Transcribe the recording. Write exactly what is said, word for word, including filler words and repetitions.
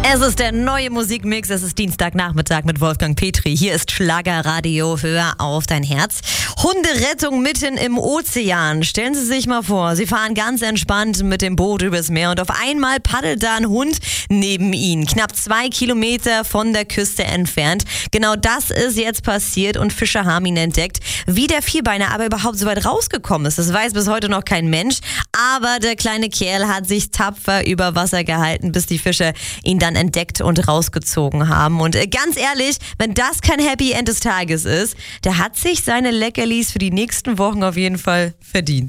Es ist der neue Musikmix, es ist Dienstagnachmittag mit Wolfgang Petri. Hier ist Schlagerradio, hör auf dein Herz. Hunderettung mitten im Ozean. Stellen Sie sich mal vor, Sie fahren ganz entspannt mit dem Boot übers Meer und auf einmal paddelt da ein Hund neben Ihnen, knapp zwei Kilometer von der Küste entfernt. Genau das ist jetzt passiert und Fischer haben ihn entdeckt. Wie der Vierbeiner aber überhaupt so weit rausgekommen ist, das weiß bis heute noch kein Mensch. Aber der kleine Kerl hat sich tapfer über Wasser gehalten, bis die Fischer ihn dann entdeckt und rausgezogen haben. Und ganz ehrlich, wenn das kein Happy End des Tages ist, der hat sich seine Leckerlis für die nächsten Wochen auf jeden Fall verdient.